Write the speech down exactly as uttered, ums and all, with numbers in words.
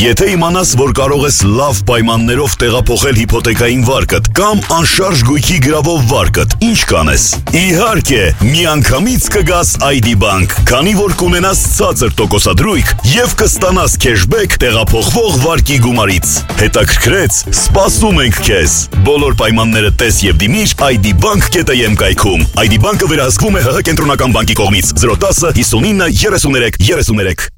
Եթե իմանաս, որ կարող ես լավ պայմաններով տեղափոխել հիփոթեկային վարկդ կամ անշարժ գույքի գրավով վարկդ, ինչ կանես։ Իհարկե, միանգամից կգաս այ դի Bank, քանի որ կունենաս ցածր տոկոսադրույք եւ կստանաս քեշբեք տեղափոխվող վարկի գումարից։ Հետաքրքրեց, սպասում ենք քեզ։ Բոլոր պայմանները տես եւ դիմիր այ դի bank կետ am կայքում։ այ դի Bank-ը վերահսկվում է ՀՀ կենտրոնական բանկի կողմից։ Զրո տասը հիսունինը երեսուներեք երեսուներեք։